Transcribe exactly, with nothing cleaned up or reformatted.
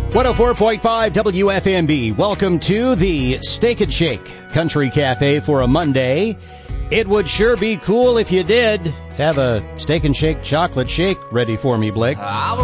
one oh four point five W F M B. Welcome to the Steak and Shake Country Cafe for a Monday. It would sure be cool if you did have a Steak and Shake chocolate shake ready for me, Blake.